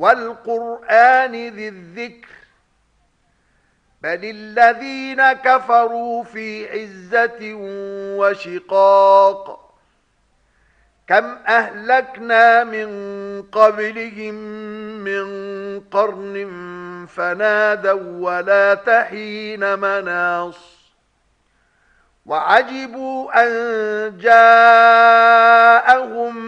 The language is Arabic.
والقرآن ذي الذكر بل الذين كفروا في عزة وشقاق كم أهلكنا من قبلهم من قرن فنادوا ولا تحين مناص وعجبوا أن جاءهم